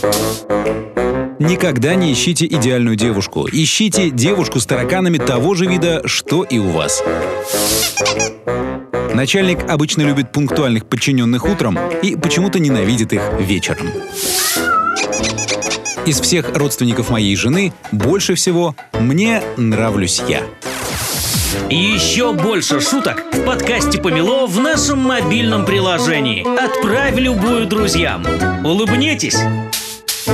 Никогда не ищите идеальную девушку. Ищите девушку с тараканами того же вида, что и у вас. Начальник обычно любит пунктуальных подчиненных утром и почему-то ненавидит их вечером. Из всех родственников моей жены больше всего мне нравлюсь я. Еще больше шуток в подкасте «Помело» в нашем мобильном приложении. Отправь любую друзьям. Улыбнитесь!